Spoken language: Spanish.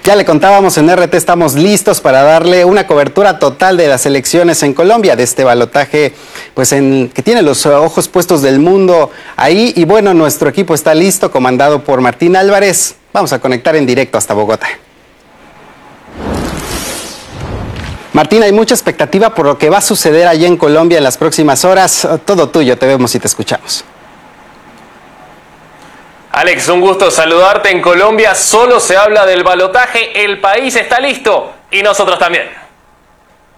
Ya le contábamos, en RT estamos listos para darle una cobertura total de las elecciones en Colombia, de este balotaje pues que tiene los ojos puestos del mundo ahí. Y bueno, nuestro equipo está listo, comandado por Martín Álvarez. Vamos a conectar en directo hasta Bogotá. Martín, hay mucha expectativa por lo que va a suceder allá en Colombia en las próximas horas. Todo tuyo, te vemos y te escuchamos. Alex, un gusto saludarte. En Colombia solo se habla del balotaje, el país está listo y nosotros también.